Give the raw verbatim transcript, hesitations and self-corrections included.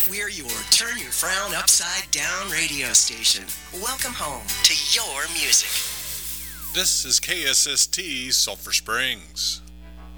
We're your turn your frown upside down radio station. Welcome home to your music. This is K S S T Sulphur Springs.